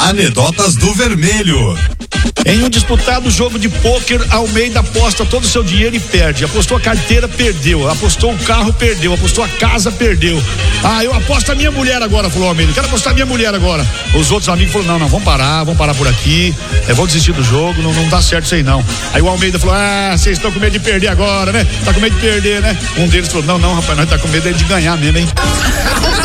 Anedotas do Vermelho. Em um disputado jogo de pôquer, Almeida aposta todo o seu dinheiro e perde. Apostou a carteira, perdeu. Apostou o carro, perdeu. Apostou a casa, perdeu. Eu aposto a minha mulher agora, falou Almeida. Quero apostar a minha mulher agora. Os outros amigos falaram, não, vamos parar por aqui. Vamos desistir do jogo, não dá certo isso aí não. Aí o Almeida falou, vocês estão com medo de perder agora, né? Tá com medo de perder, né? Um deles falou, não, rapaz, nós tá com medo de ganhar mesmo, hein?